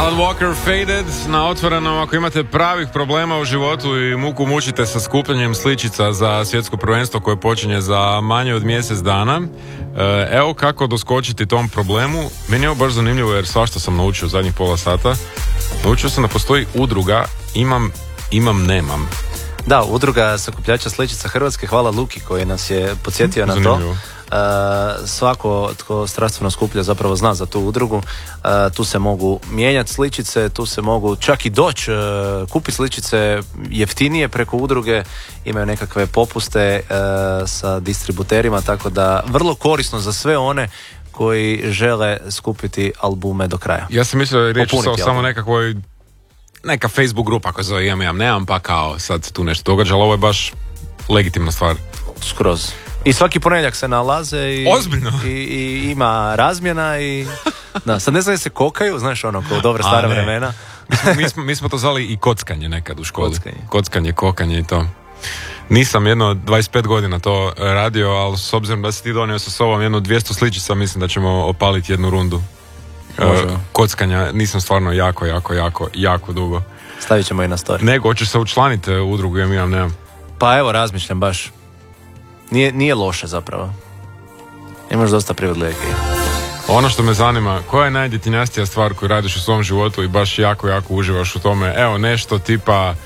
Alan Walker Faded na Otvorenom. Ako imate pravih problema u životu i muku mučite sa skupljanjem sličica za svjetsko prvenstvo koje počinje za manje od mjesec dana, evo kako doskočiti tom problemu. Meni je ovo baš zanimljivo jer svašta sam naučio zadnjih pola sata. Naučio sam da postoji udruga nemam. Da, udruga sakupljača sličica Hrvatske, hvala Luki koji nas je podsjetio na to. Svako tko strastveno skuplja zapravo zna za tu udrugu. Tu se mogu mijenjati sličice, tu se mogu čak i doći kupiti sličice jeftinije preko udruge, imaju nekakve popuste sa distributerima, tako da vrlo korisno za sve one koji žele skupiti albume do kraja. Ja sam mislio da je riječ samo neka Facebook grupa koja zove imam, nemam, pa kao sad tu nešto događa, ali ovo je baš legitimna stvar. Skroz. I svaki ponedjeljak se nalaze i ima razmjena i da, sad ne znam da se kokaju, znaš ono, kao dobra stara vremena. Mi smo to zvali i kockanje nekad u školi. Kockanje, kokanje i to. Nisam jedno 25 godina to radio, ali s obzirom da si ti donio sa sobom jedno 200 sličica, mislim da ćemo opaliti jednu rundu. Kockanja, nisam stvarno jako dugo. Stavit ćemo i na story. Nego, hoćeš se učlaniti u udrugu, nemam. Pa evo, razmišljam baš. Nije loše zapravo. Imaš dosta privilegije. Ono što me zanima, koja je najdjetinjastija stvar koju radiš u svom životu i baš jako uživaš u tome? Evo, nešto tipa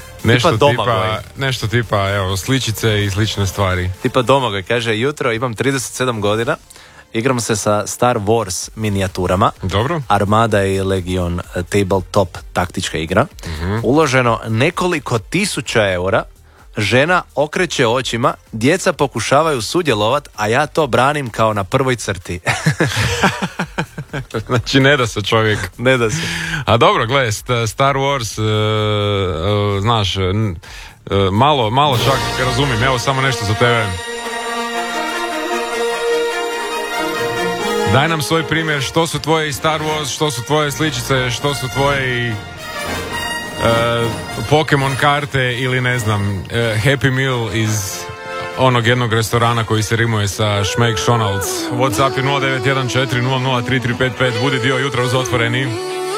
evo, sličice i slične stvari. Tipa Domagoj, kaže, jutro imam 37 godina, igram se sa Star Wars minijaturama. Dobro. Armada i Legion tabletop taktička igra. Uloženo nekoliko tisuća eura. Žena okreće očima, djeca pokušavaju sudjelovat, a ja to branim kao na prvoj crti. Znači ne da se čovjek. Ne da se. A dobro, gledaj, Star Wars, znaš, malo čak razumijem, evo samo nešto za tebe. Daj nam svoj primjer, što su tvoje Star Wars, što su tvoje sličice, što su tvoje Pokemon karte ili ne znam Happy Meal iz onog jednog restorana koji se rimuje sa Šmek Šonalds. Whatsapp je 0914 003 355, budi dio jutra uz Otvoreni.